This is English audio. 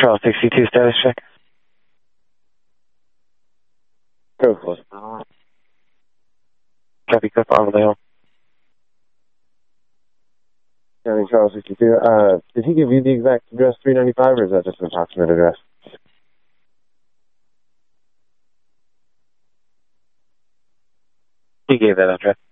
Charles 62 status check. Go for it. Copy, Cliff, Armadale. County Charles 62. Did he give you the exact address 395, or is that just an approximate address? He gave that address.